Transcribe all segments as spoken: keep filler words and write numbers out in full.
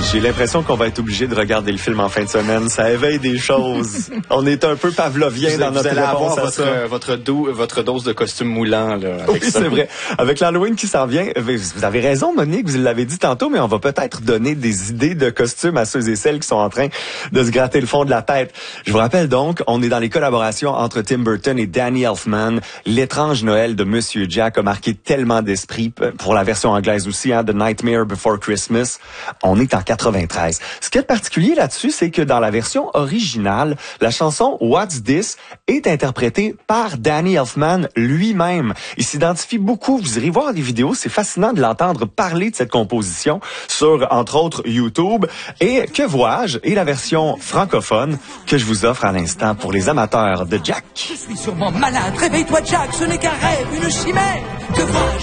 J'ai l'impression qu'on va être obligé de regarder le film en fin de semaine. Ça éveille des choses. On est un peu pavlovien vous, dans notre réponse avoir à votre, ça. Votre, do, votre dose de costume moulant. Là, avec oui, ça. c'est vrai. Avec l'Halloween qui s'en vient, vous avez raison, Monique, vous l'avez dit tantôt, mais on va peut-être donner des idées de costumes à ceux et celles qui sont en train de se gratter le fond de la tête. Je vous rappelle donc, on est dans les collaborations entre Tim Burton et Danny Elfman. L'étrange Noël de Monsieur Jack a marqué tellement d'esprit, pour la version anglaise aussi, hein, The Nightmare Before Christmas. On est en quatre-vingt-treize. Ce qui est particulier là-dessus, c'est que dans la version originale, la chanson What's This est interprétée par Danny Elfman lui-même. Il s'identifie beaucoup. Vous irez voir les vidéos. C'est fascinant de l'entendre parler de cette composition sur, entre autres, YouTube. Et Que vois-je? Et la version francophone que je vous offre à l'instant pour les amateurs de Jack. Je suis sûrement malade. Réveille-toi, Jack. Ce n'est qu'un rêve, une chimère. Que vois-je?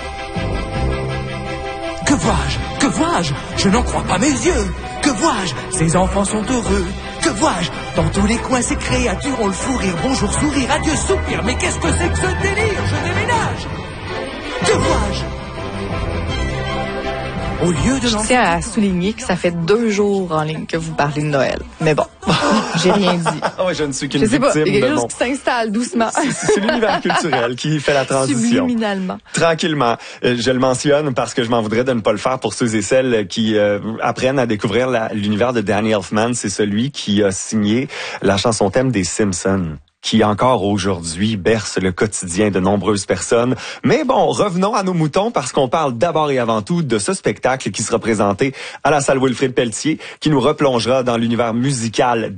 Que vois-je? Que vois-je? Je n'en crois pas mes yeux. Que vois-je? Ces enfants sont heureux. Que vois-je? Dans tous les coins, ces créatures ont le fou rire. Bonjour, sourire, adieu, soupir. Mais qu'est-ce que c'est que ce délire? Je déménage. Que vois-je? Au lieu de Je tiens à souligner que ça fait deux jours en ligne que vous parlez de Noël. Mais bon, j'ai rien dit. Oh, je ne suis qu'une Je sais victime pas, il y a de quelque chose mon... qui s'installe doucement. C'est, c'est l'univers culturel qui fait la transition. Subliminalement. Tranquillement. Euh, je le mentionne parce que je m'en voudrais de ne pas le faire pour ceux et celles qui euh, apprennent à découvrir la, l'univers de Danny Elfman. C'est celui qui a signé la chanson thème des Simpsons, qui encore aujourd'hui berce le quotidien de nombreuses personnes. Mais bon, revenons à nos moutons parce qu'on parle d'abord et avant tout de ce spectacle qui sera présenté à la salle Wilfrid Pelletier, qui nous replongera dans l'univers musical